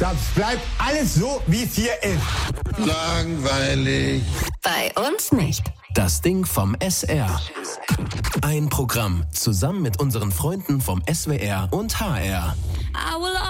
Das bleibt alles so, wie es hier ist. Langweilig. Bei uns nicht. Das Ding vom SR. Ein Programm zusammen mit unseren Freunden vom SWR und HR.